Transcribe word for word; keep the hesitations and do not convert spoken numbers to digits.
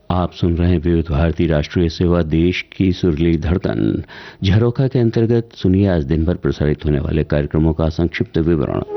आप सुन रहे हैं विविध भारती राष्ट्रीय सेवा, देश की सुरीली धड़कन। झरोखा के अंतर्गत सुनिए आज दिन भर प्रसारित होने वाले कार्यक्रमों का संक्षिप्त विवरण।